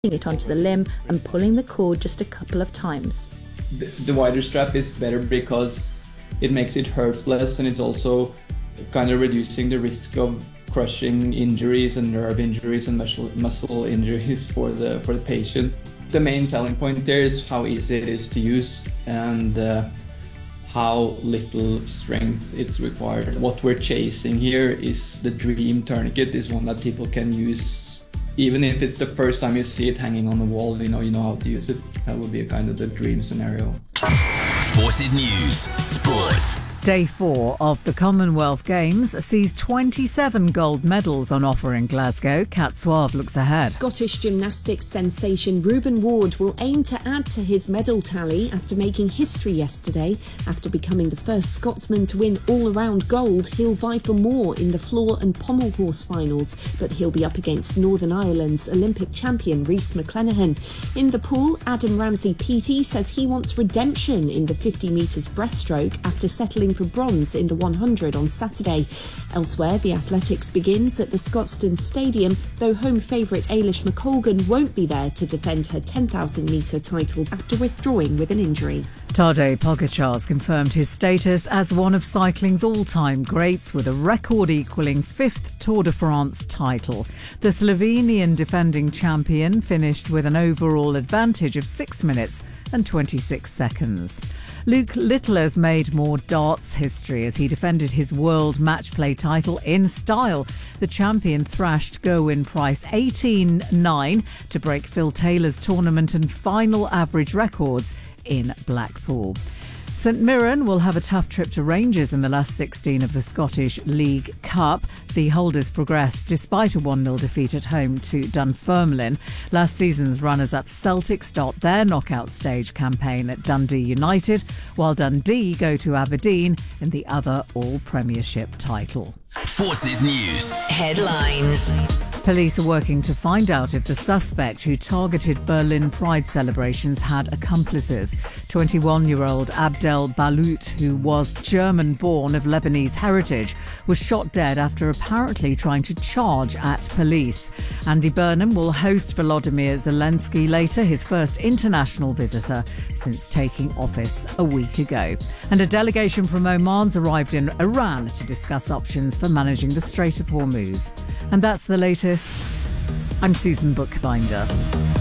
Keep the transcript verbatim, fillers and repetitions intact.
it onto the limb and pulling the cord just a couple of times. The, the wider strap is better because it makes it hurt less, and it's also kind of reducing the risk of crushing injuries and nerve injuries and muscle muscle injuries for the for the patient. The main selling point there is how easy it is to use and uh, how little strength it's required. What we're chasing here is the dream tourniquet, is one that people can use even if it's the first time you see it hanging on the wall. You know, you know how to use it. That would be kind of the dream scenario. Forces News Sports. Day four of the Commonwealth Games sees twenty-seven gold medals on offer in Glasgow. Kat Suave looks ahead. Scottish gymnastics sensation Reuben Ward will aim to add to his medal tally after making history yesterday. After becoming the first Scotsman to win all-around gold, he'll vie for more in the floor and pommel horse finals, but he'll be up against Northern Ireland's Olympic champion Rhys McClenaghan. In the pool, Adam Ramsey-Peaty says he wants redemption in the fifty metres breaststroke after settling for bronze in the one hundred on Saturday. Elsewhere, the athletics begins at the Scotstoun Stadium, though home favourite Eilish McColgan won't be there to defend her ten thousand metre title after withdrawing with an injury. Tadej Pogacar's confirmed his status as one of cycling's all-time greats with a record-equalling fifth Tour de France title. The Slovenian defending champion finished with an overall advantage of six minutes and twenty-six seconds. Luke Littler's made more darts history as he defended his world match play title in style. The champion thrashed Gerwyn Price eighteen nine to break Phil Taylor's tournament and final average records in Blackpool. St Mirren will have a tough trip to Rangers in the last sixteen of the Scottish League Cup. The holders progressed despite a one nil defeat at home to Dunfermline. Last season's runners-up Celtic start their knockout stage campaign at Dundee United, while Dundee go to Aberdeen in the other all-premiership title. Forces News Headlines. Police are working to find out if the suspect who targeted Berlin Pride celebrations had accomplices. twenty-one-year-old Abdel Balout, who was German-born of Lebanese heritage, was shot dead after apparently trying to charge at police. Andy Burnham will host Volodymyr Zelensky later, his first international visitor since taking office a week ago. And a delegation from Oman's arrived in Iran to discuss options for managing the Strait of Hormuz. And that's the latest. I'm Susan Bookbinder.